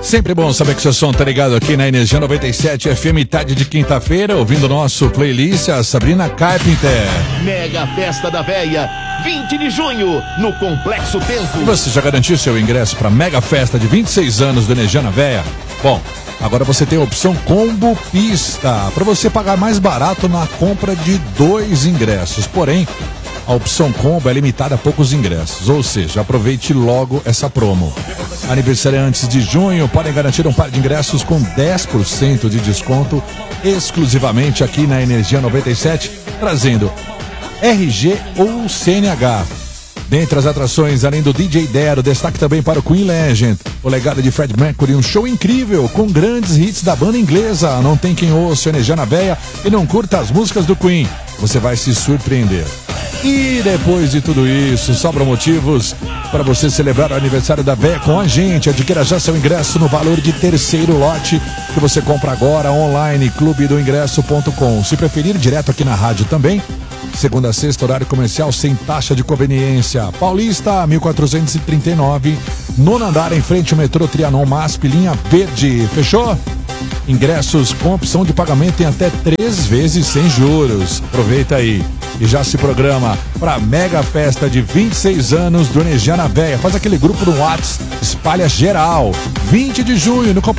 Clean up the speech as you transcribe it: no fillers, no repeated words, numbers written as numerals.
Sempre bom saber que seu som tá ligado aqui na Energia 97 FM, tarde de quinta-feira, ouvindo nosso playlist, a Sabrina Carpenter. Mega Festa da Véia, 20 de junho, no Complexo Tempo. E você já garantiu seu ingresso para Mega Festa de 26 anos do Energia na Véia? Bom, agora você tem a opção Combo Pista, para você pagar mais barato na compra de 2 ingressos. Porém, a opção Combo é limitada a poucos ingressos, ou seja, aproveite logo essa promo. Aniversariantes de junho podem garantir um par de ingressos com 10% de desconto exclusivamente aqui na Energia 97, trazendo RG ou CNH. Dentre as atrações, além do DJ Dero, destaque também para o Queen Legend, o legado de Fred Mercury, um show incrível com grandes hits da banda inglesa. Não tem quem ouça Energia na Véia e não curta as músicas do Queen. Você vai se surpreender. E depois de tudo isso, sobram motivos para você celebrar o aniversário da Véia com a gente. Adquira já seu ingresso no valor de terceiro lote, que você compra agora online, clubedoingresso.com. Se preferir, direto aqui na rádio também. Segunda a sexta, horário comercial sem taxa de conveniência. Paulista, 1439, nono andar, em frente ao metrô Trianon MASP, linha verde. Fechou? Ingressos com opção de pagamento em até 3 vezes sem juros. Aproveita aí e já se programa para a mega festa de 26 anos do Energia na Véia. Faz aquele grupo no WhatsApp, espalha geral. 20 de junho no